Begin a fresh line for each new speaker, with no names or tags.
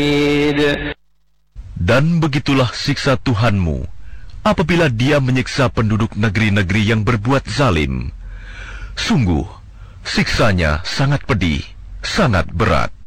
Dan begitulah siksa Tuhanmu apabila Dia menyiksa penduduk negeri-negeri yang berbuat zalim. Sungguh, siksanya sangat pedih, sangat berat.